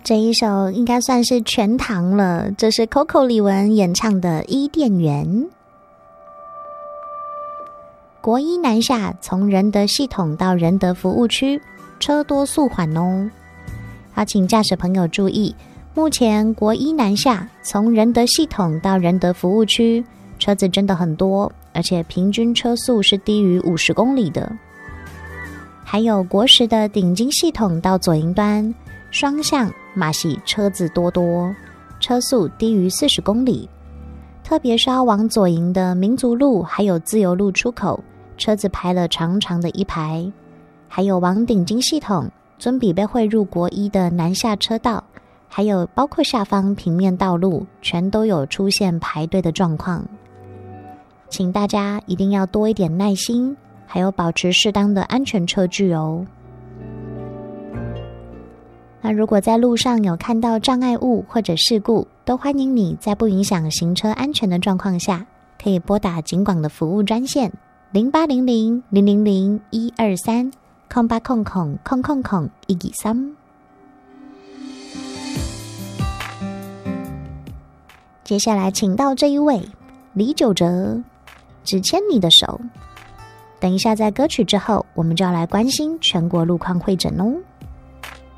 这一首应该算是全糖了，这是 Coco 李玟演唱的《伊甸园》。国一南下，从仁德系统到仁德服务区，车多速缓哦。要请驾驶朋友注意，目前国一南下，从仁德系统到仁德服务区，车子真的很多，而且平均车速是低于50公里的。还有国十的顶金系统到左营端，双向马系车子多，车速低于40公里。特别是要往左营的民族路还有自由路出口，车子排了长长的一排。还有往顶金系统尊比被汇入国一的南下车道，还有包括下方平面道路，全都有出现排队的状况。请大家一定要多一点耐心，还有保持适当的安全车距哦。那如果在路上有看到障碍物或者事故，都欢迎你在不影响行车安全的状况下，可以拨打警广的服务专线0800-000-123 0800-123。接下来请到这一位李玖哲，只牵你的手。等一下在歌曲之后，我们就要来关心全国路况会诊哦。